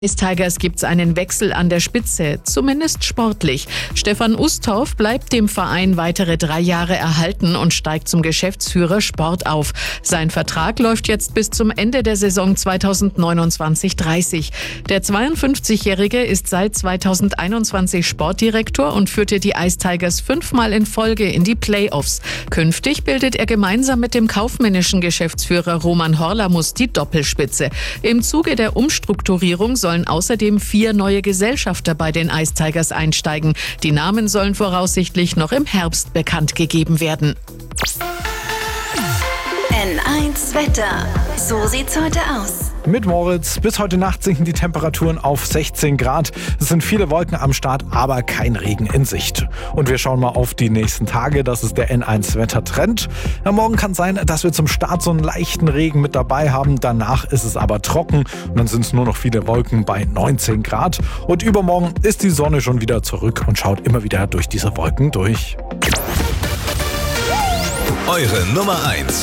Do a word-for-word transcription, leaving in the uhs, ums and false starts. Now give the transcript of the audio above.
Ice Tigers gibt's einen Wechsel an der Spitze, zumindest sportlich. Stefan Ustorf bleibt dem Verein weitere drei Jahre erhalten und steigt zum Geschäftsführer Sport auf. Sein Vertrag läuft jetzt bis zum Ende der Saison zweitausendneunundzwanzig dreißig. Der zweiundfünfzigjährige ist seit zweitausendeinundzwanzig Sportdirektor und führte die Ice Tigers fünfmal in Folge in die Playoffs. Künftig bildet er gemeinsam mit dem kaufmännischen Geschäftsführer Roman Horlamus die Doppelspitze. Im Zuge der Umstrukturierung sollen außerdem vier neue Gesellschafter bei den Ice Tigers einsteigen. Die Namen sollen voraussichtlich noch im Herbst bekannt gegeben werden. N eins Wetter. So sieht's heute aus. Mit Moritz. Bis heute Nacht sinken die Temperaturen auf sechzehn Grad. Es sind viele Wolken am Start, aber kein Regen in Sicht. Und wir schauen mal auf die nächsten Tage. Das ist der N eins Wettertrend. Ja, morgen kann es sein, dass wir zum Start so einen leichten Regen mit dabei haben. Danach ist es aber trocken und dann sind es nur noch viele Wolken bei neunzehn Grad. Und übermorgen ist die Sonne schon wieder zurück und schaut immer wieder durch diese Wolken durch. Eure Nummer eins